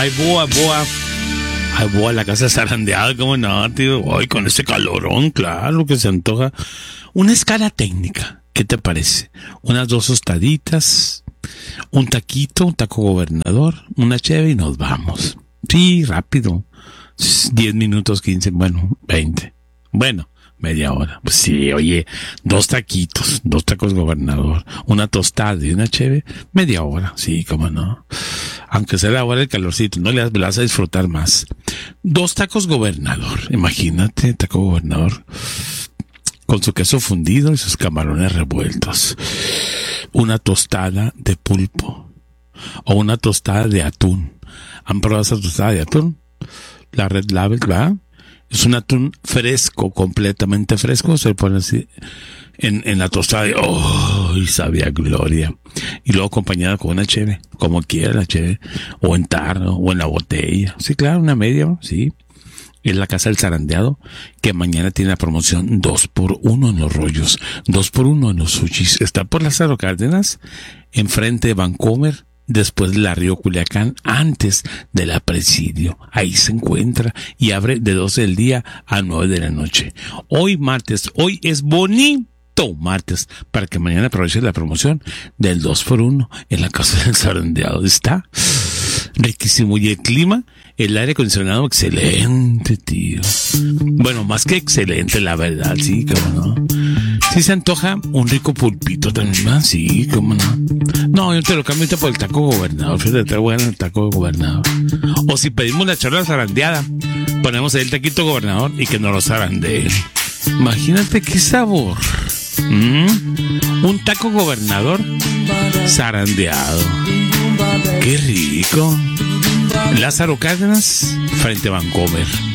Ay, boa. Ay, boa, la casa zarandeada, ¿cómo no, tío? Ay, con ese calorón, claro que se antoja. Una escala técnica, ¿qué te parece? Unas 2 tostaditas, un taquito, un taco gobernador, una cheve y nos vamos. Sí, rápido. 10 minutos, 15, bueno, 20. Bueno, media hora. Pues sí, oye, 2 taquitos, 2 tacos gobernador, una tostada y una cheve, media hora, sí, cómo no. Aunque sea la hora del calorcito, no le vas a disfrutar más. 2 tacos gobernador, imagínate, taco gobernador, con su queso fundido y sus camarones revueltos. Una tostada de pulpo, o una tostada de atún. ¿Han probado esa tostada de atún? La Red Label, ¿verdad? Es un atún fresco, completamente fresco, se pone así en la tostada y y sabía gloria. Y luego acompañada con una cheve, como quiera la cheve, o en tarro, o en la botella. Sí, claro, una media, sí. Es la Casa del Zarandeado, que mañana tiene la promoción 2x1 en los rollos, 2x1 en los sushis. Está por Lázaro Cárdenas, enfrente de Vancomer, después de la Río Culiacán, antes de la Presidio. Ahí se encuentra y abre de 12 del día a 9 de la noche. Hoy martes, hoy es bonito martes, para que mañana aproveches la promoción del 2x1 en la Casa del Zarandeado. Está riquísimo. Y el clima, el aire acondicionado, excelente, tío. Bueno, más que excelente, la verdad, sí, cómo no. Sí se antoja un rico pulpito también, ¿no? Sí, cómo no. No, yo te lo cambio por el taco gobernador. Fíjate, está bueno el taco gobernador. O si pedimos la charla zarandeada, ponemos ahí el taquito gobernador y que nos lo zarandeen. Imagínate qué sabor. Un taco gobernador zarandeado. Qué rico. Lázaro Cárdenas, frente a Vancomer.